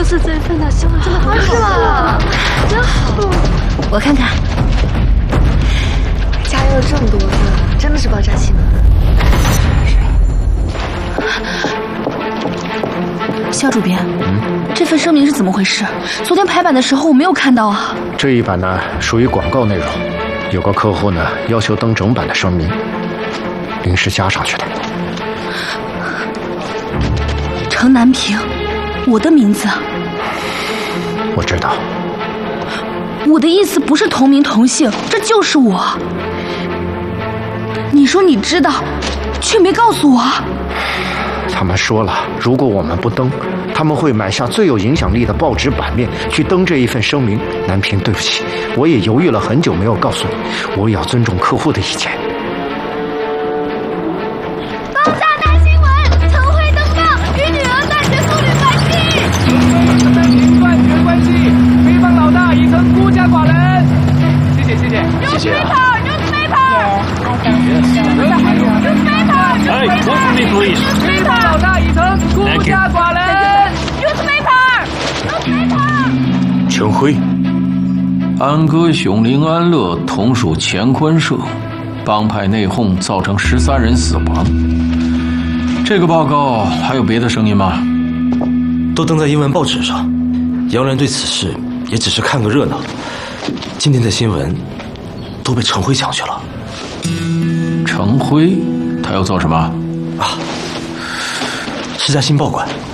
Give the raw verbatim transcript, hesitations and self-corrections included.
就是这份啊，新闻真的好是吧？真好。 我看看。 加油了这么多个，真的是爆炸新闻。 肖主编，嗯，这份声明是怎么回事？昨天排版的时候我没有看到啊。 这一版呢属于广告内容，有个客户呢要求登整版的声明，临时加上去的。 程南平，我的名字。 我知道。 我的意思不是同名同姓，这就是我。你说你知道，却没告诉我。 他们说了，如果我们不登，他们会买下最有影响力的报纸版面去登这一份声明。南平，对不起，我也犹豫了很久没有告诉你，我也要尊重客户的意见。 爆炸大新闻，陈辉登报，与女儿断绝父女关系。 陈南平断绝关系，黑帮老大已成孤家寡人。谢谢谢谢谢谢啊。 哎 ，Go for me, please. 黑帮老大已成孤家寡人。 陈辉，安哥熊林安乐同属乾坤社，帮派内讧造成十三人死亡。这个报告还有别的声音吗？ 都登在英文报纸上，洋人对此事也只是看个热闹。今天的新闻都被程辉抢去了。 程辉，他要做什么？ 啊，是家新报馆。